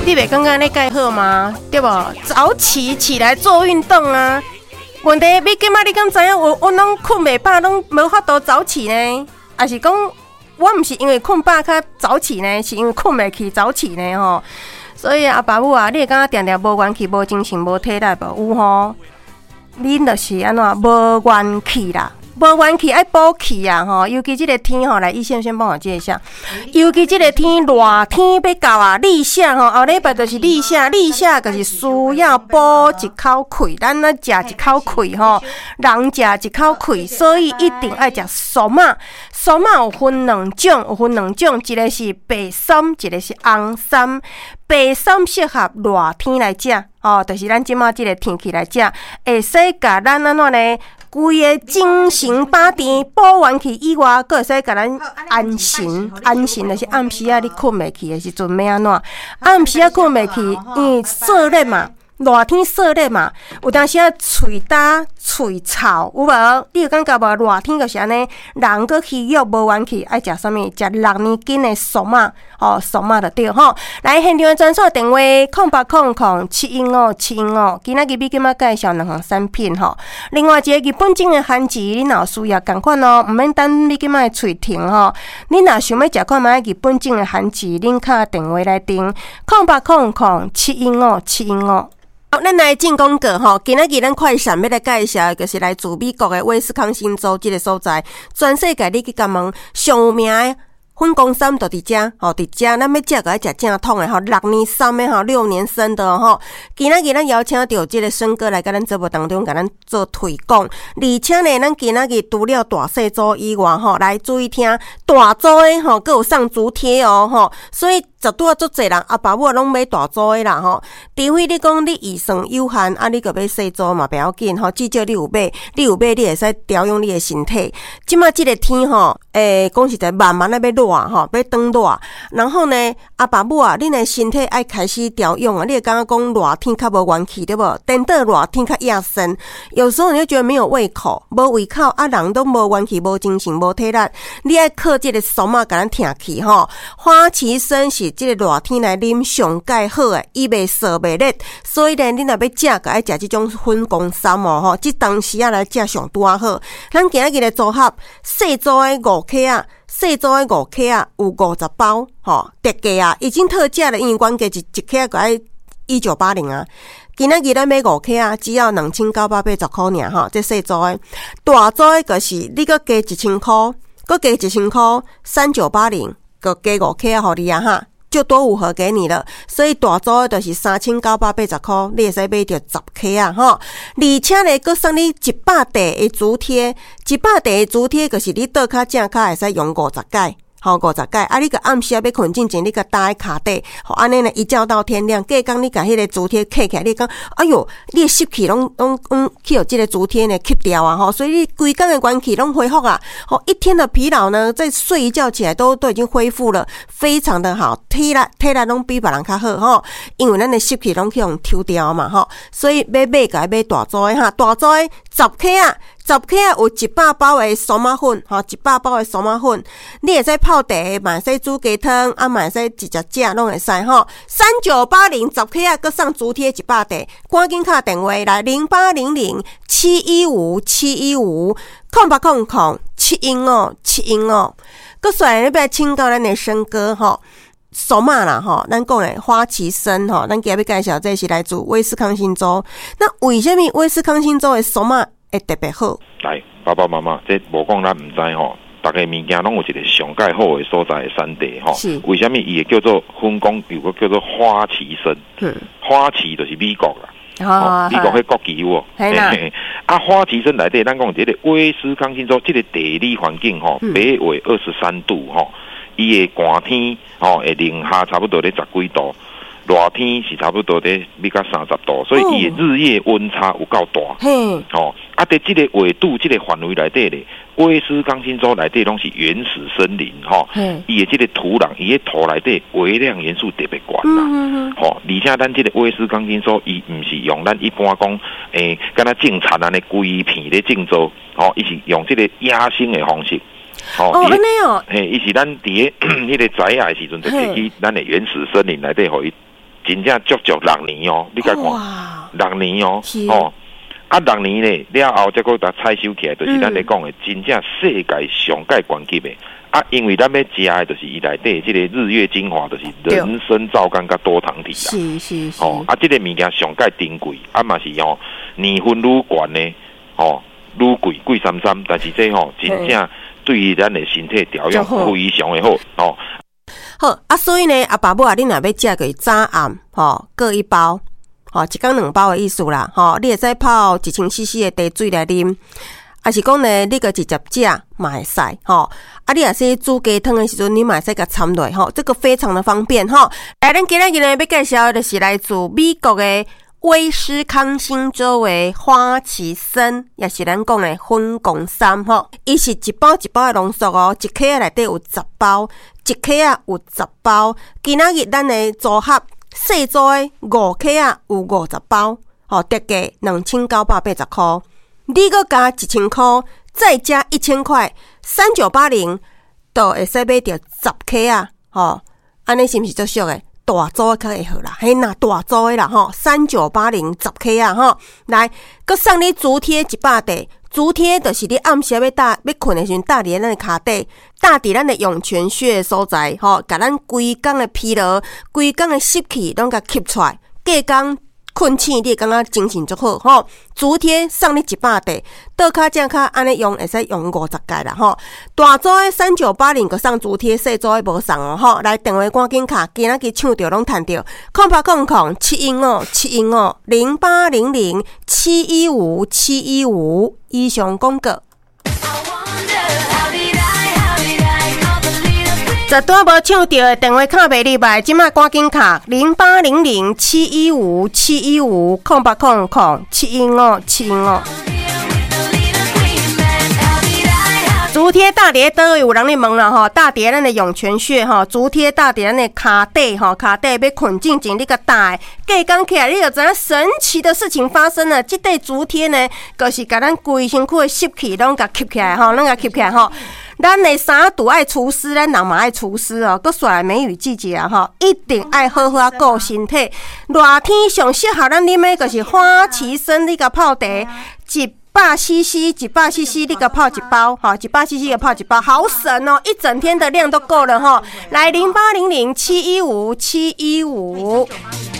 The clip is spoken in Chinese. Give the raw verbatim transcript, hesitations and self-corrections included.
你袂感觉你介好吗？对不？早起起来做运动啊！问题你今仔你敢知影？我我拢困袂饱，拢无法度早起呢？还是讲我毋是因为困饱较早起呢？是因为困袂起早起呢？吼！所以阿爸母啊，你会感觉定定无元气、无精神、无体力无？有吼，恁就是安怎无元气啦。无元气爱补气啊吼，尤其这个天吼，来医生先帮我接一下。尤其这个天热天要到啊，立夏吼，后礼拜就是立夏，立夏就是需要补一口气，咱咧食一口气吼，人食一口气，所以一定爱食酥麻。酥麻有分两种，有分两种，一个是白参，一个是红参。白参适合热天来食，哦，就是咱即马即个天气来食，会使甲咱安怎呢？规个精神饱电补元气以外，佫会使甲咱安神。安神就是暗时啊，你困袂去的时阵要安怎？暗时啊困袂去，因为热热嘛。热天热热嘛，有当时啊喙焦、喙臭，有无？你有感觉无？热天就是安尼，人个虚弱无元气，爱食啥物？食六年斤的酥麻，哦，酥麻就对吼。来现场的专线电话：空八空空七一五七一五。今仔日比今仔介绍两项产品吼。另外一个日本种的番薯，你若有需要共款哦，毋免等你今仔的喙停吼。你若想要食看买日本种的番薯，恁敲电话来订：空八空空七一五七一五。好，咱来进广告吼，今仔日咱快闪要来介绍的，就是来自美国的威斯康星州这个所在，全世界你去甲问上有名的粉公山就伫遮，吼，伫遮，咱要食个爱食正统的吼，六年生的吼，六年生的吼。今仔日咱邀请到这个孙哥来甲咱节目当中甲咱做推广，而且呢，咱今仔日除了大细组以外吼，来注意听大组的吼，佮有上足贴哦吼，所以绝对啊足侪人阿爸母拢买大组的啦吼。除非你讲你预算有限，啊，你个买细组嘛不要紧吼，至少你有买，你有买，你会使调养你的身体。即马即个天吼，诶，讲实在慢慢啊要热吼，要转热，然后呢，阿爸母啊，恁的身体爱开始调养啊，你会感觉讲热天较无元气对无？等到热天较亚身，有时候你就觉得没有胃口，无胃口啊，人都无元气、无精神、无体力，你爱靠这个酥麻甲咱挺起吼。花旗参是这个热天来啉上介好诶，伊袂涩袂热，所以呢，你若要食，个爱食这种粉公山哦吼，这当时啊来食上拄啊好。咱今日的组合，细组的五克啊。细组的五克啊，有五十包，吼，特价啊，已经特价了，因为原价一一克个爱一九八零啊。今仔日咱买五克啊，只要两千九百八十块尔吼，这细组的，大组的就是你个加一千块，个加一千块，三九八零，个加五克啊，互你啊哈。就多五盒给你了，所以大组的就是三千九百八十块，你会使买到十克啊吼！而且呢，佮送你一百袋的竹贴，一百袋的竹贴就是你倒脚正脚会使用五十届。好五十届啊！你个暗时啊要困之前，你个搭在骹底，好安尼呢，一觉到天亮。隔工你甲迄个竹贴刻起来，你讲，哎哟，你的湿气拢拢拢去有这个竹贴呢吸掉啊！吼，所以你规工的元气拢恢复啊！好，一天的疲劳呢，再睡一觉起来都都已经恢复了，非常的好，体力体力拢比别人较好吼，因为咱的湿气拢去用抽掉嘛吼，所以买买个买大组的哈，大组的十克啊。十克啊，有一百包的酥麻粉，吼，一百包的酥麻粉，你会使泡茶，嘛会使煮鸡汤，啊，嘛会使直接食，拢会使吼。三九八零十克啊，佮送竹贴一百袋，赶紧打电话来零八零零七一五七一五空八空空七一五七一五，佮甩你要请教咱的生哥吼。酥麻啦吼，咱讲诶花旗参吼，咱今日要介绍这是来自威斯康星州。那为什么威斯康星州的酥麻会特别好？ 来，爸爸妈妈，这无讲咱唔知吼，大家物件拢有一个上介好的所在的产地吼。是。为什么伊会叫做分工？有个叫做花旗参。嗯。花旗就是美国啦。哦。美国迄国旗有哦。系啦。啊，花旗参内底，咱讲这个威斯康星州这个地理环境吼，北纬二十三度吼。伊的寒天吼会零下差不多咧十几度，热天是差不多咧比较三十度，所以伊的日夜温差有够大。嘿，吼啊！在这个纬度、这个范围内底咧，威斯康星州内底拢是原始森林吼。嗯。伊的这个土壤，伊的土内底微量元素特别高啦。嗯嗯。吼，而且咱这个威斯康星州，伊唔是用咱一般讲诶，敢若种田安尼规片咧种植，吼，伊是用这个野生的方式。 哦，安尼哦， 嘿，伊是咱伫迄个宅啊时阵，就摕去咱的原始森林内底，互伊真正足足六年哦，你甲看六年哦，哦，啊六年咧了后，再个搭采收起来，就是咱咧讲的真正世界上界关级的。啊，因为咱要食的，就是伊内底即个日月精华，就是人参、皂苷甲多糖体啦。 是是是。 哦，啊，即、这个物件上界珍贵，啊嘛是哦，年份愈悬呢，哦，愈贵贵三三，但是这吼、哦、真正对于咱的身体调养非常的好哦。 好啊，所以呢，阿爸母啊，你若要食个早暗吼，各一包，吼、哦，一工两包的意思啦，吼、哦，你会使泡一千 C C 的茶水来啉。啊是讲呢，你个直接食嘛会使吼，啊你也是煮鸡汤的时阵，你嘛会使甲掺落吼，这个非常的方便吼。来，咱今日呢要介绍的就是来自美国的威斯康星州的花旗参，也是咱讲的粉公参吼。伊是一包一包的浓缩哦，一克内底有十包，一克啊有十包。今仔日咱的组合细组的五克啊有五十包，吼，特价两千九百八十块。你搁加一千块，再加一千块，三九八零，就会使买到十克啊！吼，安尼是毋是足俗诶？大组较会好啦，嘿呐，大组诶啦吼，三九八零十克啊！吼，来，搁送你足贴一百块，足贴就是你暗时要搭要困诶时阵，搭伫咱诶骹底，搭伫咱诶涌泉穴所在，吼，甲咱规工诶疲劳、规工诶湿气拢甲吸出来，隔工。困醒你感觉精神足好吼，足贴送你一百块，倒卡正卡安尼用会使用五十届啦吼。大组的三九八零个送足贴，细组的无送哦吼。来电话赶紧卡，今仔日抢着拢趁着，空八空空七一五七一五零八零零七一五七一五以上广告。绝对无抢到的电话卡袂入来，即马赶紧卡零八零零七一五七一五空八空空七一五七一五。足贴大碟倒有人咧问啦吼，大碟咱的涌泉穴吼，足贴大碟咱的骹底吼，骹底要困进前你个大，隔工起来你就知影神奇的事情发生了。这块足贴呢，就是甲咱规身躯的湿气拢甲吸起来吼，拢甲吸起来吼。咱的衫拄爱除湿，咱人嘛爱除湿哦。搁煞来梅雨季节啊，吼，一定爱好好啊顾身体。热天上适合咱啉的，就是花旗参，你甲泡茶一百 C C， 一百 C C， 你甲泡一包，吼，一百 C C 个泡一包，好省哦，一整天的量都够了吼。来零八零零七一五七一五。